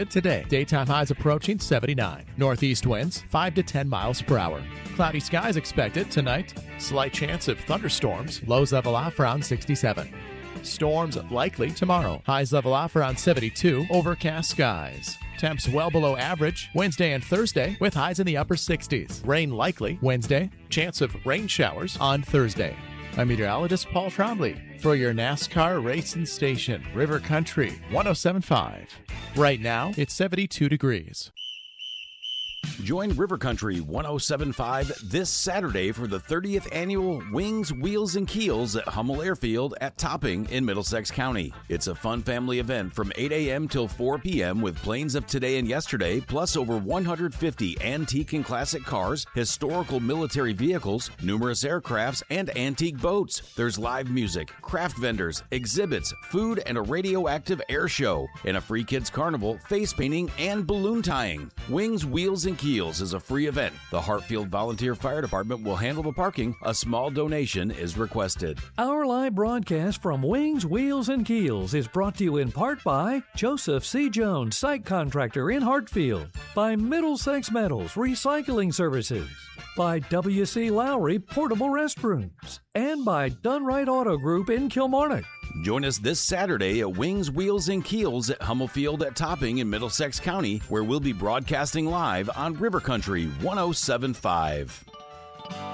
today. Daytime highs approaching 79. Northeast winds 5 to 10 miles per hour. Cloudy skies expected tonight. Slight chance of thunderstorms. Lows level off around 67. Storms likely tomorrow. Highs level off around 72. Overcast skies. Temps well below average Wednesday and Thursday with highs in the upper 60s. Rain likely Wednesday. Chance of rain showers on Thursday. I'm meteorologist Paul Trombley for your NASCAR racing station, River Country 107.5. Right now, it's 72 degrees. Join River Country 107.5 this Saturday for the 30th annual Wings, Wheels, and Keels at Hummel Airfield at Topping in Middlesex County. It's a fun family event from 8 a.m. till 4 p.m. with planes of today and yesterday, plus over 150 antique and classic cars, historical military vehicles, numerous aircrafts, and antique boats. There's live music, craft vendors, exhibits, food, and a radioactive air show, and a free kids carnival, face painting, and balloon tying. Wings, Wheels, and Keels is a free event. The Hartfield Volunteer Fire Department will handle the parking. A small donation is requested. Our live broadcast from Wings, Wheels, and Keels is brought to you in part by Joseph C. Jones, site contractor in Hartfield, by Middlesex Metals Recycling Services, by W.C. Lowry Portable Restrooms, and by Dunright Auto Group in Kilmarnock. Join us this Saturday at Wings, Wheels, and Keels at Hummel Field at Topping in Middlesex County, where we'll be broadcasting live on River Country 107.5.